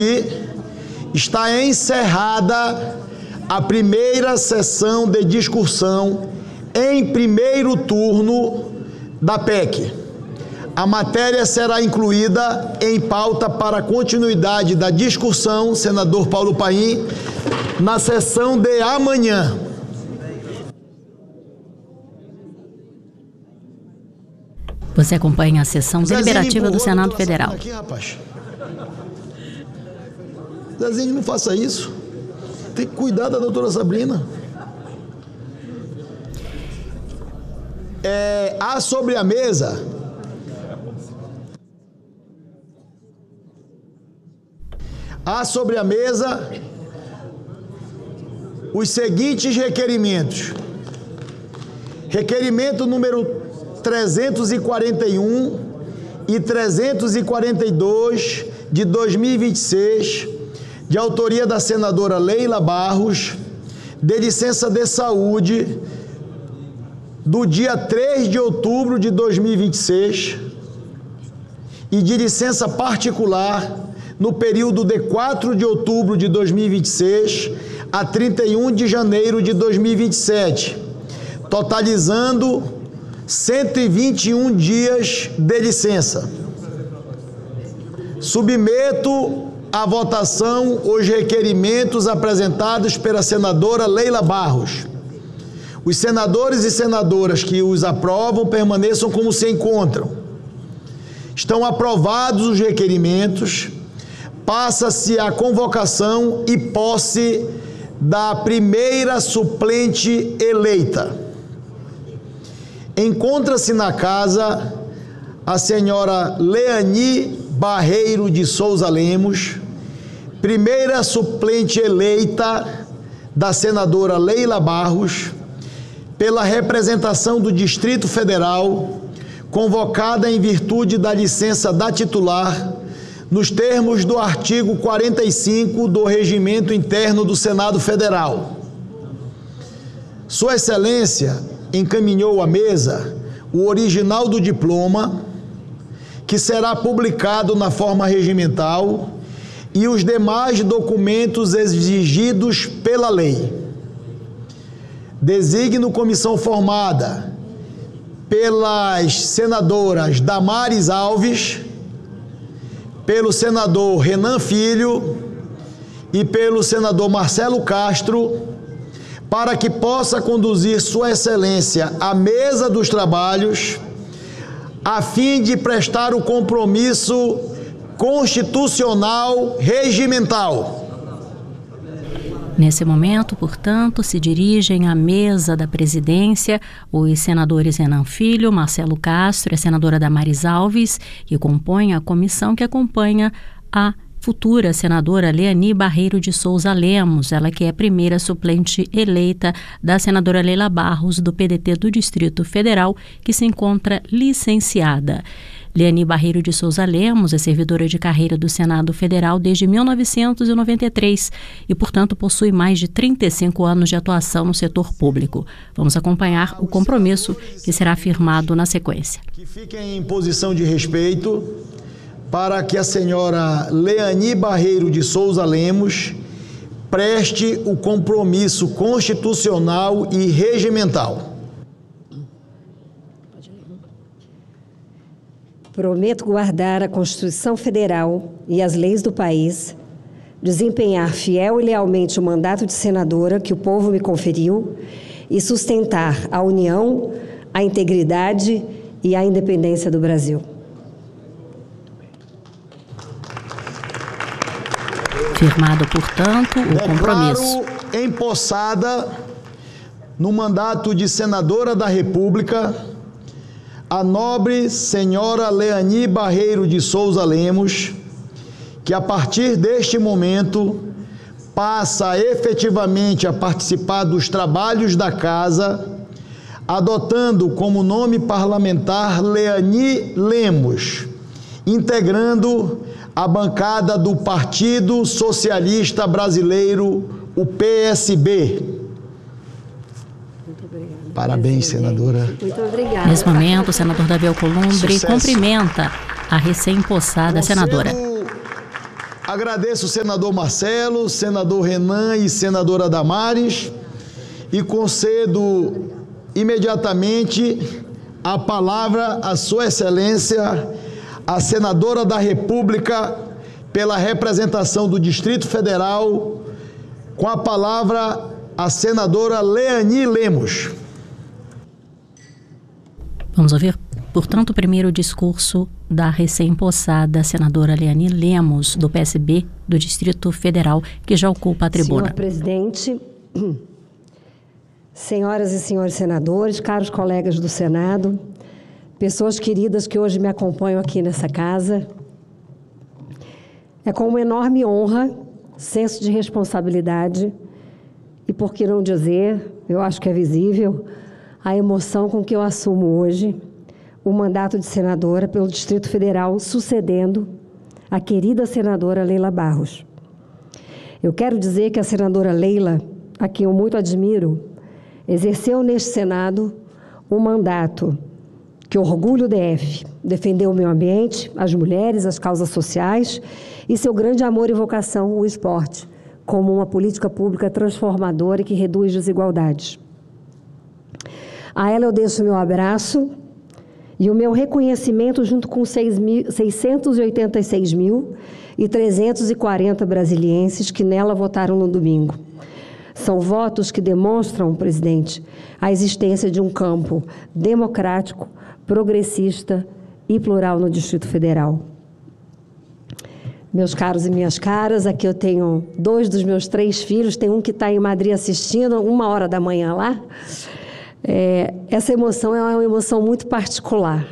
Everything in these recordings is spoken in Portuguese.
Está encerrada a primeira sessão de discussão em primeiro turno da PEC. A matéria será incluída em pauta para a continuidade da discussão, senador Paulo Paim, na sessão de amanhã. Você acompanha a sessão deliberativa do Senado Federal. Aqui, rapaz. Zezinho, não faça isso. Tem que cuidar da doutora Sabrina. Há sobre a mesa os seguintes requerimentos. Requerimento número 341 e 342 de 2026, de autoria da senadora Leila Barros, de licença de saúde, do dia 3 de outubro de 2026 e de licença particular no período de 4 de outubro de 2026 a 31 de janeiro de 2027, totalizando 121 dias de licença. Submeto à votação os requerimentos apresentados pela senadora Leila Barros. Os senadores e senadoras que os aprovam permaneçam como se encontram. Estão aprovados os requerimentos. Passa-se a convocação e posse da primeira suplente eleita. Encontra-se na casa a senhora Leani Barreiro de Souza Lemos, primeira suplente eleita da senadora Leila Barros, pela representação do Distrito Federal, convocada em virtude da licença da titular, nos termos do artigo 45 do Regimento Interno do Senado Federal. Sua Excelência encaminhou à mesa o original do diploma, que será publicado na forma regimental, e os demais documentos exigidos pela lei. Designo comissão formada pelas senadoras Damares Alves, pelo senador Renan Filho e pelo senador Marcelo Castro, para que possa conduzir Sua Excelência à mesa dos trabalhos, a fim de prestar o compromisso constitucional regimental. Nesse momento, portanto, se dirigem à mesa da presidência os senadores Renan Filho, Marcelo Castro e a senadora Damares Alves, que compõem a comissão que acompanha a futura senadora Leani Barreiro de Souza Lemos, ela que é a primeira suplente eleita da senadora Leila Barros, do PDT do Distrito Federal, que se encontra licenciada. Leani Barreiro de Souza Lemos é servidora de carreira do Senado Federal desde 1993 e, portanto, possui mais de 35 anos de atuação no setor público. Vamos acompanhar o compromisso que será firmado na sequência. Que fiquem em posição de respeito para que a senhora Leani Barreiro de Souza Lemos preste o compromisso constitucional e regimental. Prometo guardar a Constituição Federal e as leis do país, desempenhar fiel e lealmente o mandato de senadora que o povo me conferiu e sustentar a união, a integridade e a independência do Brasil. Firmado, portanto, o compromisso. Declaro empossada no mandato de senadora da República a nobre senhora Leani Barreiro de Souza Lemos, que a partir deste momento passa efetivamente a participar dos trabalhos da Casa, adotando como nome parlamentar Leani Lemos, integrando a bancada do Partido Socialista Brasileiro, o PSB. Muito obrigada. Parabéns, senadora. Muito obrigada. Nesse momento, o senador Davi Alcolumbre cumprimenta a recém-possada senadora. Agradeço o senador Marcelo, senador Renan e senadora Damares e concedo imediatamente a palavra à Sua Excelência, a senadora da República, pela representação do Distrito Federal, com a palavra a senadora Leani Lemos. Vamos ouvir, portanto, o primeiro discurso da recém-possada senadora Leani Lemos, do PSB do Distrito Federal, que já ocupa a tribuna. Senhor presidente, senhoras e senhores senadores, caros colegas do Senado, pessoas queridas que hoje me acompanham aqui nessa casa, é com uma enorme honra, senso de responsabilidade e, por que não dizer, eu acho que é visível, a emoção com que eu assumo hoje o mandato de senadora pelo Distrito Federal, sucedendo a querida senadora Leila Barros. Eu quero dizer que a senadora Leila, a quem eu muito admiro, exerceu neste Senado um mandato que orgulha o DF, defendeu o meio ambiente, as mulheres, as causas sociais e seu grande amor e vocação, o esporte, como uma política pública transformadora e que reduz desigualdades. A ela eu deixo o meu abraço e o meu reconhecimento junto com 686.340 brasilienses que nela votaram no domingo. São votos que demonstram, presidente, a existência de um campo democrático, progressista e plural no Distrito Federal. Meus caros e minhas caras, aqui eu tenho 2 dos meus 3 filhos, tem um que está em Madrid assistindo, 1h da manhã lá. Essa emoção é uma emoção muito particular.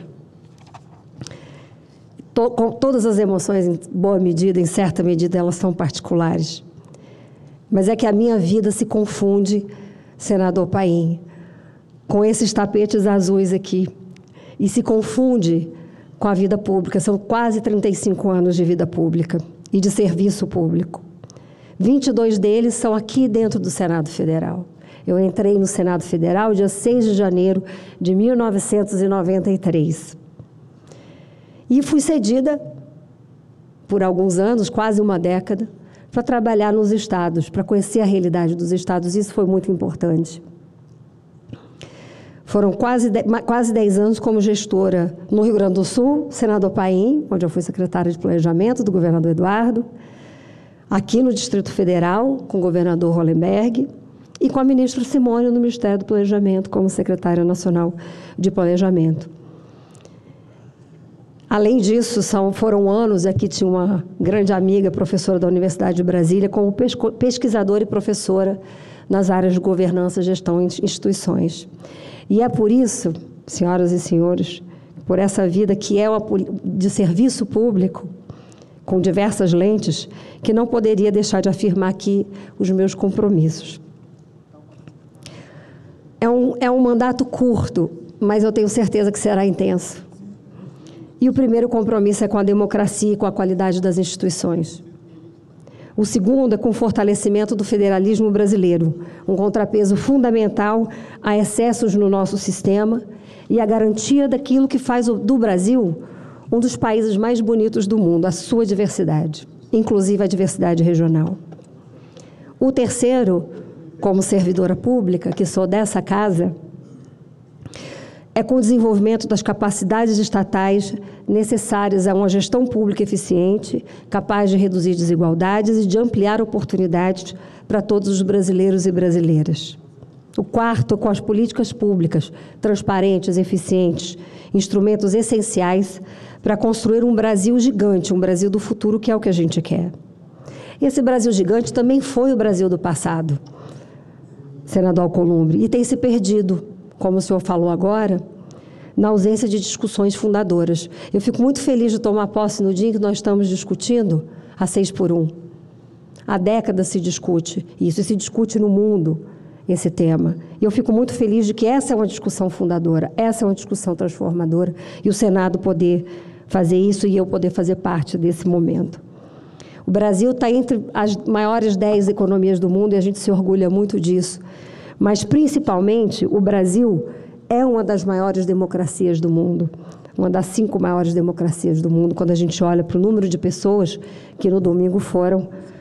Todas as emoções, em boa medida, em certa medida, elas são particulares. Mas é que a minha vida se confunde, senador Paim, com esses tapetes azuis aqui. E se confunde com a vida pública. São quase 35 anos de vida pública e de serviço público. 22 deles são aqui dentro do Senado Federal. Eu entrei no Senado Federal dia 6 de janeiro de 1993. E fui cedida, por alguns anos, quase uma década, para trabalhar nos estados, para conhecer a realidade dos estados. Isso foi muito importante. Foram quase 10 anos como gestora no Rio Grande do Sul, senador Paim, onde eu fui secretária de Planejamento do governador Eduardo, aqui no Distrito Federal, com o governador Hollenberg, e com a ministra Simone no Ministério do Planejamento, como secretária nacional de Planejamento. Além disso, foram anos, aqui tinha uma grande amiga, professora da Universidade de Brasília, como pesquisadora e professora nas áreas de governança, gestão e instituições. E é por isso, senhoras e senhores, por essa vida que é de serviço público, com diversas lentes, que não poderia deixar de afirmar aqui os meus compromissos. É um mandato curto, mas eu tenho certeza que será intenso. E o primeiro compromisso é com a democracia e com a qualidade das instituições. O segundo é com o fortalecimento do federalismo brasileiro, um contrapeso fundamental a excessos no nosso sistema e a garantia daquilo que faz do Brasil um dos países mais bonitos do mundo, a sua diversidade, inclusive a diversidade regional. O terceiro, como servidora pública, que sou dessa casa, é com o desenvolvimento das capacidades estatais necessárias a uma gestão pública eficiente, capaz de reduzir desigualdades e de ampliar oportunidades para todos os brasileiros e brasileiras. O quarto, com as políticas públicas transparentes, eficientes, instrumentos essenciais para construir um Brasil gigante, um Brasil do futuro, que é o que a gente quer. Esse Brasil gigante também foi o Brasil do passado, senador Alcolumbre, e tem se perdido, como o senhor falou agora, na ausência de discussões fundadoras. Eu fico muito feliz de tomar posse no dia em que nós estamos discutindo a 6x1. Há décadas se discute isso, e se discute no mundo esse tema. E eu fico muito feliz de que essa é uma discussão fundadora, essa é uma discussão transformadora, e o Senado poder fazer isso e eu poder fazer parte desse momento. O Brasil está entre as maiores 10 economias do mundo e a gente se orgulha muito disso. Mas, principalmente, o Brasil é uma das maiores democracias do mundo. uma das 5 maiores democracias do mundo, quando a gente olha para o número de pessoas que no domingo foram